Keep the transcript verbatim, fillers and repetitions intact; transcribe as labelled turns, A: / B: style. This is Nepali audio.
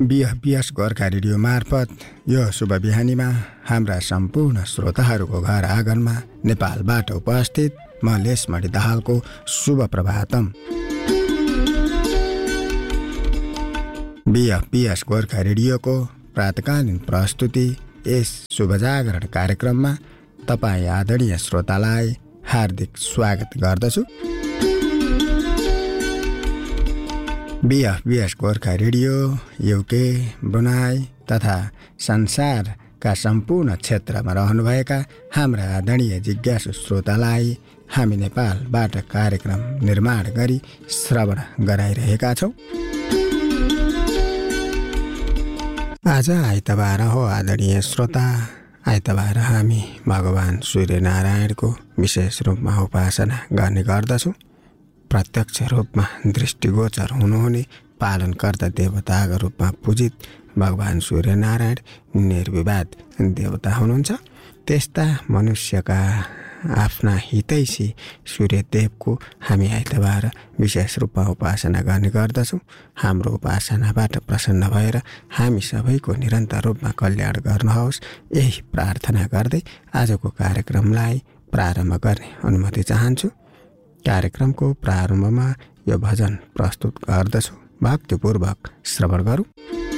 A: बिएफबिएस गोर्खा रेडियो मार्फत यो शुभ बिहानीमा हाम्रा सम्पूर्ण श्रोताहरूको घर आँगनमा नेपालबाट उपस्थित म लेसमणि दाहालको शुभ प्रभातम। बिएफबिएस गोर्खा रेडियोको प्रातकालीन प्रस्तुति यस शुभ जागरण कार्यक्रममा तपाईँ आदरणीय श्रोतालाई हार्दिक स्वागत गर्दछु। बिएफबिएस गोर्खा रेडियो युके, ब्रुनाई तथा संसारका सम्पूर्ण क्षेत्रमा रहनुभएका हाम्रा आदरणीय जिज्ञासु श्रोतालाई हामी नेपालबाट कार्यक्रम निर्माण गरी श्रवण गराइरहेका छौँ। आज आइतबार हो आदरणीय श्रोता। आइतबार हामी भगवान सूर्यनारायणको विशेष रूपमा उपासना गर्ने गर्दछौँ। प्रत्यक्ष रूपमा दृष्टिगोचर हुनुहुने पालनकर्ता देवताका रूपमा पूजित भगवान सूर्यनारायण निर्विवाद देवता हुनुहुन्छ। त्यस्ता मनुष्यका आफ्ना हितैषी सूर्यदेवको हामी आइतबार विशेष रूपमा उपासना गर्ने गर्दछौँ। हाम्रो उपासनाबाट प्रसन्न भएर हामी सबैको निरन्तर रूपमा कल्याण गर्नुहोस्, यही प्रार्थना गर्दै आजको कार्यक्रमलाई प्रारम्भ गर्ने अनुमति चाहन्छु। कार्यक्रमको प्रारम्भमा यो भजन प्रस्तुत गर्दछु, भक्तिपूर्वक श्रवण गरौँ।